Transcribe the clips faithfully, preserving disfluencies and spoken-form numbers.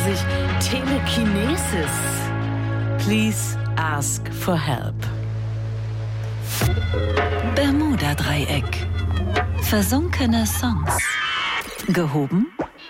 sich Telekinesis. Please ask for help. Bermuda-Dreieck. Versunkene Songs. Gehoben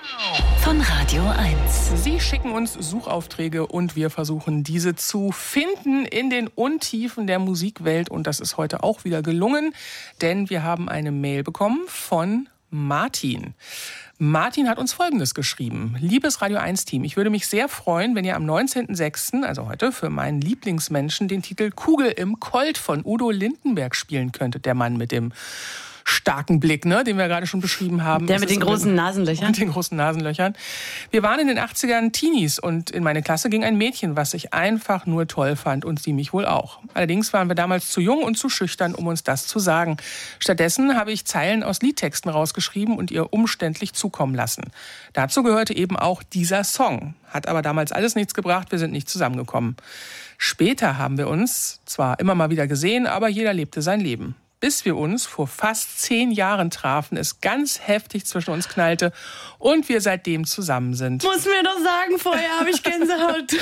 von Radio eins. Sie schicken uns Suchaufträge und wir versuchen, diese zu finden in den Untiefen der Musikwelt. Und das ist heute auch wieder gelungen, denn wir haben eine Mail bekommen von Martin. Martin hat uns Folgendes geschrieben. Liebes Radio eins Team, ich würde mich sehr freuen, wenn ihr am neunzehnten sechsten, also heute, für meinen Lieblingsmenschen den Titel Kugel im Colt von Udo Lindenberg spielen könntet. Der Mann mit dem starken Blick, ne, den wir gerade schon beschrieben haben. Der mit den großen Nasenlöchern. Mit den großen Nasenlöchern. Wir waren in den achtzigern Teenies und in meine Klasse ging ein Mädchen, was ich einfach nur toll fand und sie mich wohl auch. Allerdings waren wir damals zu jung und zu schüchtern, um uns das zu sagen. Stattdessen habe ich Zeilen aus Liedtexten rausgeschrieben und ihr umständlich zukommen lassen. Dazu gehörte eben auch dieser Song. Hat aber damals alles nichts gebracht, wir sind nicht zusammengekommen. Später haben wir uns zwar immer mal wieder gesehen, aber jeder lebte sein Leben. Bis wir uns vor fast zehn Jahren trafen, es ganz heftig zwischen uns knallte und wir seitdem zusammen sind. Muss mir doch sagen, vorher habe ich Gänsehaut.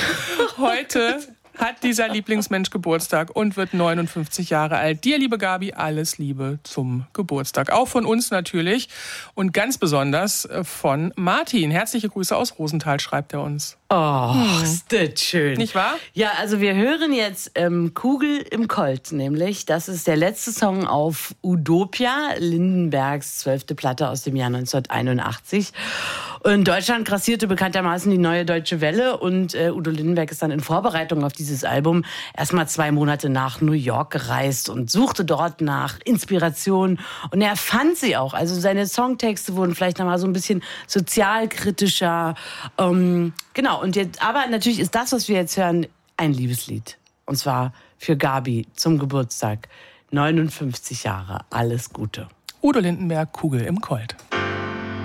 Heute hat dieser Lieblingsmensch Geburtstag und wird neunundfünfzig Jahre alt. Dir, liebe Gabi, alles Liebe zum Geburtstag. Auch von uns natürlich und ganz besonders von Martin. Herzliche Grüße aus Rosenthal, schreibt er uns. Oh, hm. Ist das schön. Nicht wahr? Ja, also wir hören jetzt ähm, Kugel im Colt, nämlich. Das ist der letzte Song auf Udopia, Lindenbergs zwölfte Platte aus dem Jahr neunzehnhunderteinundachtzig. In Deutschland grassierte bekanntermaßen die Neue Deutsche Welle und äh, Udo Lindenberg ist dann in Vorbereitung auf dieses Album erstmal zwei Monate nach New York gereist und suchte dort nach Inspiration und er fand sie auch. Also seine Songtexte wurden vielleicht nochmal so ein bisschen sozialkritischer. Ähm, genau. Und jetzt, aber natürlich ist das, was wir jetzt hören, ein Liebeslied. Und zwar für Gabi zum Geburtstag. neunundfünfzig Jahre. Alles Gute. Udo Lindenberg, Kugel im Colt.